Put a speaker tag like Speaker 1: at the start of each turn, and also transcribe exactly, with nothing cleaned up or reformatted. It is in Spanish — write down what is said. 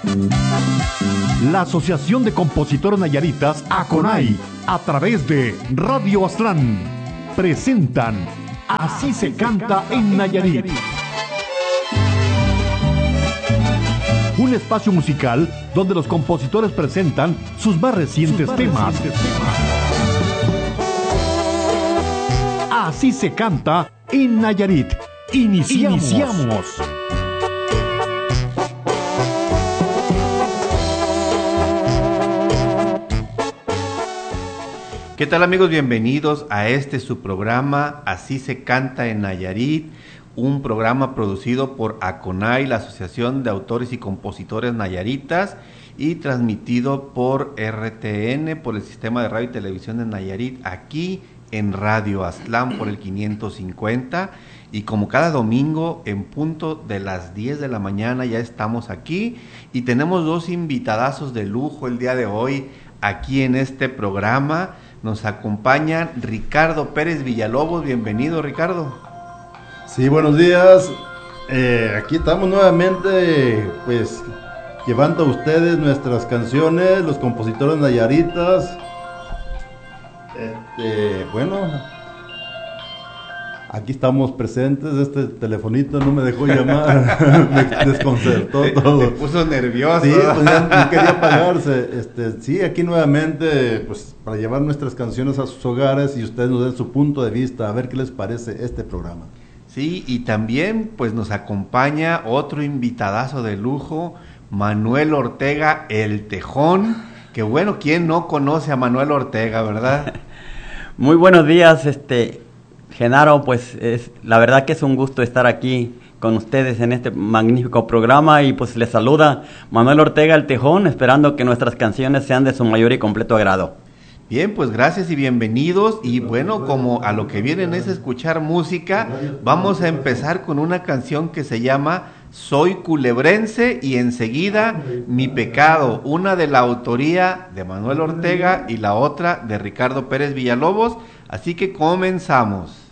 Speaker 1: La Asociación de Compositores Nayaritas, ACONAI, a través de Radio Aztlán, presentan Así se canta en Nayarit. Un espacio musical donde los compositores presentan sus más recientes sus temas. Recientes temas. Así se canta en Nayarit. Iniciamos. Iniciamos.
Speaker 2: ¿Qué tal, amigos? Bienvenidos a este su programa Así se canta en Nayarit, un programa producido por ACONAI, la Asociación de Autores y Compositores Nayaritas, y transmitido por R T N, por el Sistema de Radio y Televisión de Nayarit, aquí en Radio Aztlán por el quinientos cincuenta, y como cada domingo en punto de las diez de la mañana ya estamos aquí y tenemos dos invitadazos de lujo el día de hoy aquí en este programa. Nos acompaña Ricardo Pérez Villalobos. Bienvenido, Ricardo.
Speaker 3: Sí, buenos días. Eh, aquí estamos nuevamente, pues, llevando a ustedes nuestras canciones, los compositores nayaritas. Este, bueno, aquí estamos presentes. Este telefonito no me dejó llamar, me desconcertó todo.
Speaker 2: Me puso nervioso.
Speaker 3: Sí, pues ya no quería apagarse. Este, sí, aquí nuevamente, pues, para llevar nuestras canciones a sus hogares y ustedes nos den su punto de vista, a ver qué les parece este programa.
Speaker 2: Sí, y también, pues, nos acompaña otro invitadazo de lujo, Manuel Ortega, el Tejón. Que bueno, ¿quién no conoce a Manuel Ortega, verdad?
Speaker 4: Muy buenos días, este... Genaro, pues es, la verdad que es un gusto estar aquí con ustedes en este magnífico programa y pues les saluda Manuel Ortega el Tejón, esperando que nuestras canciones sean de su mayor y completo agrado.
Speaker 2: Bien, pues gracias y bienvenidos, y bueno, como a lo que vienen es escuchar música, vamos a empezar con una canción que se llama Soy Culebrense y enseguida Mi Pecado, una de la autoría de Manuel Ortega y la otra de Ricardo Pérez Villalobos, así que comenzamos.